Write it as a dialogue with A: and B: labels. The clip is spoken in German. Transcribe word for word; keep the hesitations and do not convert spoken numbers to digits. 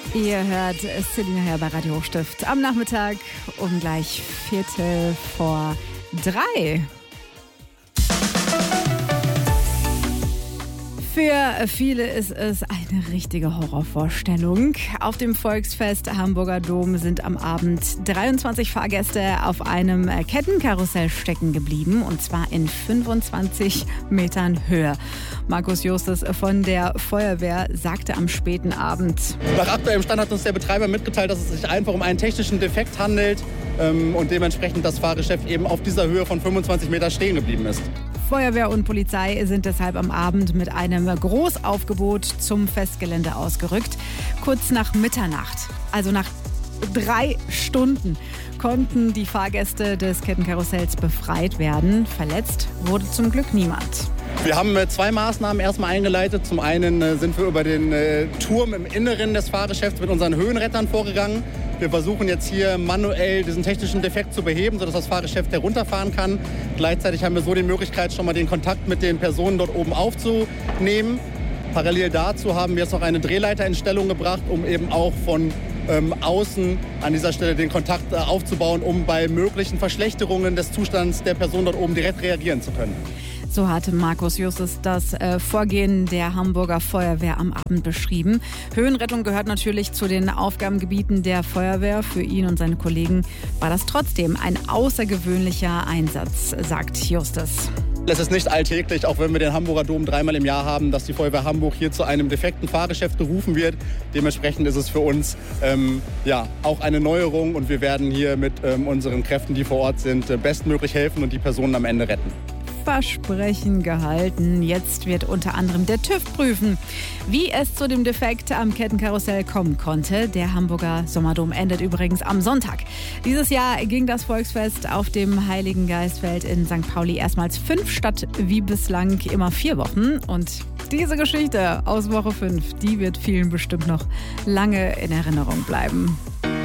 A: Ihr hört Selina Herr bei Radio Hochstift am Nachmittag um gleich Viertel vor drei. Für viele ist es eine richtige Horrorvorstellung. Auf dem Volksfest Hamburger Dom sind am Abend dreiundzwanzig Fahrgäste auf einem Kettenkarussell stecken geblieben, und zwar in fünfundzwanzig Metern Höhe. Markus Justus von der Feuerwehr sagte am späten Abend:
B: Nach aktuellem Stand hat uns der Betreiber mitgeteilt, dass es sich einfach um einen technischen Defekt handelt ähm, und dementsprechend das Fahrgeschäft eben auf dieser Höhe von fünfundzwanzig Meter stehen geblieben ist.
A: Feuerwehr und Polizei sind deshalb am Abend mit einem Großaufgebot zum Festgelände ausgerückt. Kurz nach Mitternacht, also nach drei Stunden, konnten die Fahrgäste des Kettenkarussells befreit werden. Verletzt wurde zum Glück niemand.
B: Wir haben zwei Maßnahmen erstmal eingeleitet. Zum einen sind wir über den Turm im Inneren des Fahrgeschäfts mit unseren Höhenrettern vorgegangen. Wir versuchen jetzt hier manuell diesen technischen Defekt zu beheben, sodass das Fahrgeschäft herunterfahren kann. Gleichzeitig haben wir so die Möglichkeit, schon mal den Kontakt mit den Personen dort oben aufzunehmen. Parallel dazu haben wir jetzt noch eine Drehleiter in Stellung gebracht, um eben auch von ähm, außen an dieser Stelle den Kontakt äh, aufzubauen, um bei möglichen Verschlechterungen des Zustands der Person dort oben direkt reagieren zu können.
A: So hatte Markus Justus das äh, Vorgehen der Hamburger Feuerwehr am Abend beschrieben. Höhenrettung gehört natürlich zu den Aufgabengebieten der Feuerwehr. Für ihn und seine Kollegen war das trotzdem ein außergewöhnlicher Einsatz, sagt Justus.
B: Es ist nicht alltäglich, auch wenn wir den Hamburger Dom dreimal im Jahr haben, dass die Feuerwehr Hamburg hier zu einem defekten Fahrgeschäft gerufen wird. Dementsprechend ist es für uns ähm, ja, auch eine Neuerung, und wir werden hier mit ähm, unseren Kräften, die vor Ort sind, äh, bestmöglich helfen und die Personen am Ende retten.
A: Versprechen gehalten. Jetzt wird unter anderem der TÜV prüfen, wie es zu dem Defekt am Kettenkarussell kommen konnte. Der Hamburger Sommerdom endet übrigens am Sonntag. Dieses Jahr ging das Volksfest auf dem Heiligen Geistfeld in Sankt Pauli erstmals fünf statt wie bislang immer vier Wochen. Und diese Geschichte aus Woche fünf, die wird vielen bestimmt noch lange in Erinnerung bleiben.